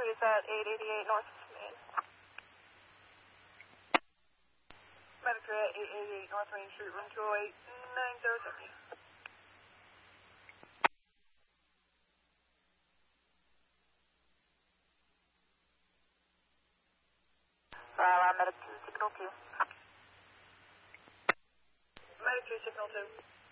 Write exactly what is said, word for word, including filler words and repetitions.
is at eight eighty-eight North Main. Medic at eight eighty-eight North Main Street, room two oh eight, nine zero seventy. Uh, Medic two, signal two. Medic two, signal two.